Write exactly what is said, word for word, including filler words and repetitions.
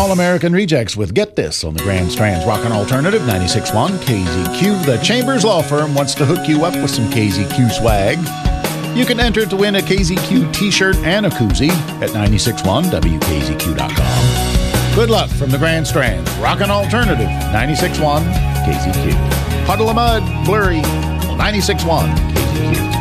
All-American Rejects with Get This on the Grand Strand's Rockin' Alternative ninety-six point one K Z Q. The Chambers Law Firm wants to hook you up with some K Z Q swag. You can enter to win a K Z Q t-shirt and a koozie at nine six one W K Z Q dot com. Good luck from the Grand Strand. Rockin' Alternative ninety-six point one K Z Q. Puddle of Mud, Blurry, ninety-six point one K Z Q.